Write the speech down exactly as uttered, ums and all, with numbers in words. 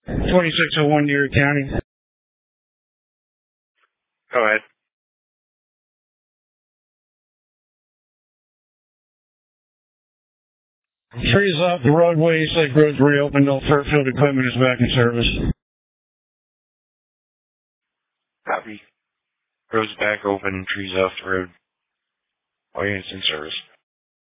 twenty-six oh one, Erie County. Go ahead. Trees off the roadway, Eastlake Road's reopened, all Fairfield equipment is back in service. Copy. Road's back open, trees off the road. All units in service.